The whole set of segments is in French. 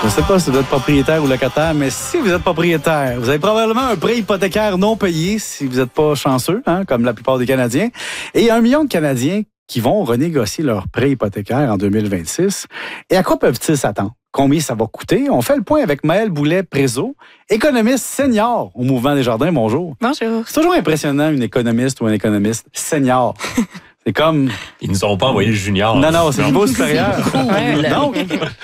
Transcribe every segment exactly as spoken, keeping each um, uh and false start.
Je ne sais pas si vous êtes propriétaire ou locataire, mais si vous êtes propriétaire, vous avez probablement un prêt hypothécaire non payé si vous n'êtes pas chanceux, hein, comme la plupart des Canadiens. Et il y a un million de Canadiens qui vont renégocier leur prêt hypothécaire en deux mille vingt-six. Et à quoi peuvent-ils s'attendre? Combien ça va coûter? On fait le point avec Maëlle Boulet-Prézo, économiste senior au Mouvement Desjardins. Bonjour. Bonjour. C'est toujours impressionnant, une économiste ou un économiste senior. C'est comme... Ils ne nous ont pas envoyé le junior. Non, non, c'est le niveau supérieur. Ouais, Donc,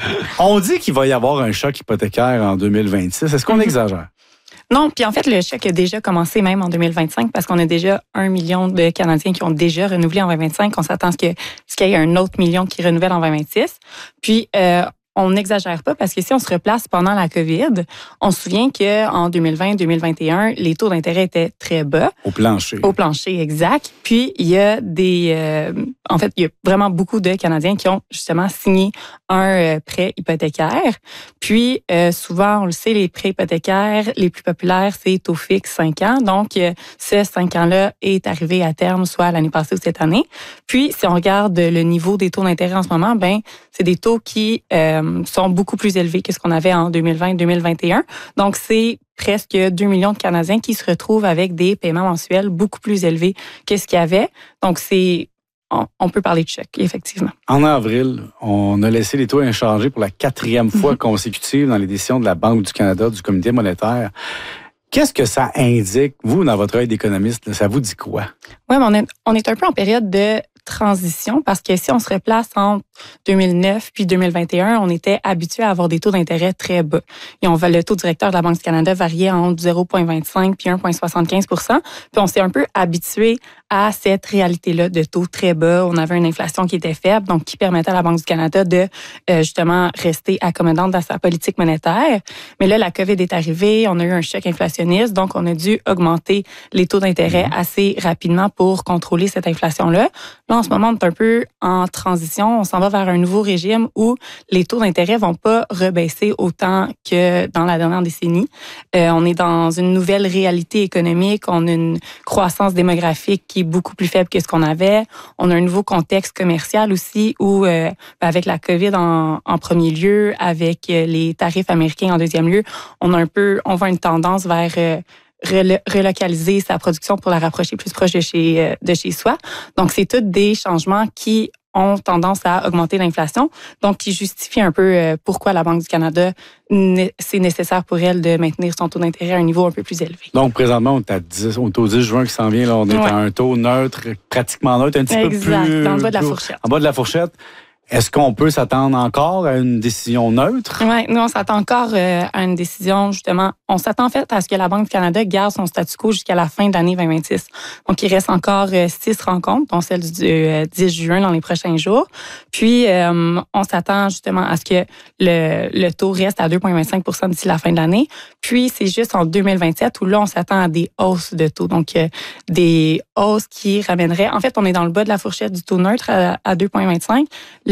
on dit qu'il va y avoir un choc hypothécaire en deux mille vingt-six. Est-ce qu'on exagère? Non, puis en fait, le choc a déjà commencé même en deux mille vingt-cinq parce qu'on a déjà un million de Canadiens qui ont déjà renouvelé en vingt vingt-cinq. On s'attend à ce que- ce qu'il y ait un autre million qui renouvelle en vingt vingt-six. Puis, euh, on n'exagère pas parce que si on se replace pendant la COVID, on se souvient qu'en deux mille vingt deux mille vingt et un, les taux d'intérêt étaient très bas. Au plancher. Au plancher, exact. Puis, il y a des... Euh, en fait, il y a vraiment beaucoup de Canadiens qui ont justement signé un euh, prêt hypothécaire. Puis, euh, souvent, on le sait, les prêts hypothécaires les plus populaires, c'est taux fixe cinq ans. Donc, euh, ce cinq ans-là est arrivé à terme, soit l'année passée ou cette année. Puis, si on regarde le niveau des taux d'intérêt en ce moment, ben c'est des taux qui euh, sont beaucoup plus élevés que ce qu'on avait en deux mille vingt deux mille vingt et un. Donc, c'est presque deux millions de Canadiens qui se retrouvent avec des paiements mensuels beaucoup plus élevés que ce qu'il y avait. Donc, c'est on, on peut parler de choc, effectivement. En avril, on a laissé les taux inchangés pour la quatrième fois consécutive dans les décisions de la Banque du Canada, du Comité monétaire. Qu'est-ce que ça indique, vous, dans votre œil d'économiste, là, ça vous dit quoi? Oui, mais on est, on est un peu en période de transition parce que si on se replace entre deux mille neuf puis deux mille vingt et un, on était habitué à avoir des taux d'intérêt très bas. Et on va, le taux directeur de la Banque du Canada variait entre zéro virgule vingt-cinq puis un virgule soixante-quinze pour cent. Puis on s'est un peu habitué à cette réalité-là de taux très bas. On avait une inflation qui était faible, donc qui permettait à la Banque du Canada de euh, justement rester accommodante dans sa politique monétaire. Mais là, la COVID est arrivée, on a eu un choc inflationniste, donc on a dû augmenter les taux d'intérêt assez rapidement pour contrôler cette inflation-là. Là, en ce moment, on est un peu en transition. On s'en va vers un nouveau régime où les taux d'intérêt vont pas rebaisser autant que dans la dernière décennie. Euh, on est dans une nouvelle réalité économique. On a une croissance démographique qui est beaucoup plus faible que ce qu'on avait. On a un nouveau contexte commercial aussi où, euh, avec la COVID en, en premier lieu, avec les tarifs américains en deuxième lieu, on a un peu, on voit une tendance vers euh, relocaliser sa production pour la rapprocher plus proche de chez, de chez soi. Donc, c'est tous des changements qui ont tendance à augmenter l'inflation, donc qui justifient un peu pourquoi la Banque du Canada, c'est nécessaire pour elle de maintenir son taux d'intérêt à un niveau un peu plus élevé. Donc, présentement, on est à dix, on est au dix juin qui s'en vient, là, on est ouais. à un taux neutre, pratiquement neutre, un petit exact, peu plus... Exact, dans le bas de la plus, fourchette. En bas de la fourchette. Est-ce qu'on peut s'attendre encore à une décision neutre? Oui, nous, on s'attend encore euh, à une décision, justement. On s'attend en fait à ce que la Banque du Canada garde son statu quo jusqu'à la fin de l'année vingt vingt-six. Donc, il reste encore euh, six rencontres, dont celle du euh, dix juin dans les prochains jours. Puis, euh, on s'attend justement à ce que le, le taux reste à deux virgule vingt-cinq pour cent d'ici la fin de l'année. Puis, c'est juste en deux mille vingt-sept où là, on s'attend à des hausses de taux. Donc, euh, des hausses qui ramèneraient... En fait, on est dans le bas de la fourchette du taux neutre à, à deux virgule vingt-cinq.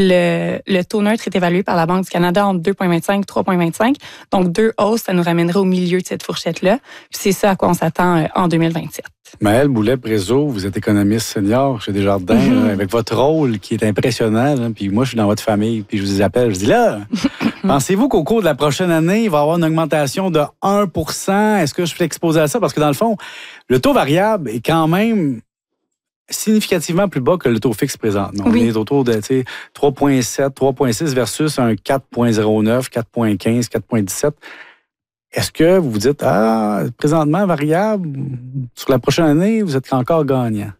Le, le taux neutre est évalué par la Banque du Canada entre deux virgule vingt-cinq et trois virgule vingt-cinq. Donc, deux hausses, ça nous ramènerait au milieu de cette fourchette-là. Puis c'est ça à quoi on s'attend en deux mille vingt-sept. Maëlle Boulet-Prézo, vous êtes économiste senior chez Desjardins, mm-hmm. là, avec votre rôle qui est impressionnant. Là, puis moi, je suis dans votre famille, puis je vous appelle, je dis là, pensez-vous qu'au cours de la prochaine année, il va y avoir une augmentation de un pour cent? Est-ce que je suis exposé à ça? Parce que dans le fond, le taux variable est quand même significativement plus bas que le taux fixe présent. On oui. est autour de trois virgule sept, trois virgule six versus un quatre virgule zéro neuf, quatre virgule quinze, quatre virgule dix-sept. Est-ce que vous vous dites, ah, présentement, variable, sur la prochaine année, vous êtes encore gagnant?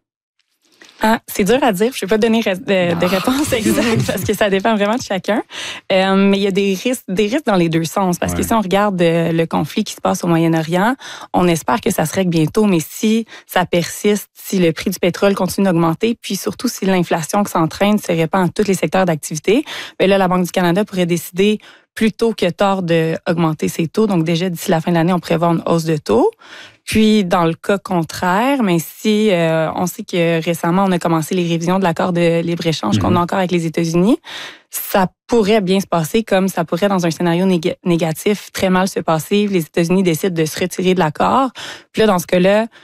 Ah, c'est dur à dire. Je ne peux pas donner de, de réponse exacte parce que ça dépend vraiment de chacun. Euh, mais il y a des risques, des risques dans les deux sens. Parce ouais. que si on regarde le conflit qui se passe au Moyen-Orient, on espère que ça se règle bientôt. Mais si ça persiste, si le prix du pétrole continue d'augmenter, puis surtout si l'inflation qui s'entraîne se répand dans tous les secteurs d'activité, bien là, la Banque du Canada pourrait décider plus tôt que tard d'augmenter ses taux. Donc déjà, d'ici la fin de l'année, on prévoit une hausse de taux. Puis, dans le cas contraire, mais si euh, on sait que récemment, on a commencé les révisions de l'accord de libre-échange mm-hmm. qu'on a encore avec les États-Unis, ça pourrait bien se passer comme ça pourrait, dans un scénario nég- négatif, très mal se passer. Les États-Unis décident de se retirer de l'accord. Puis là, dans ce cas-là,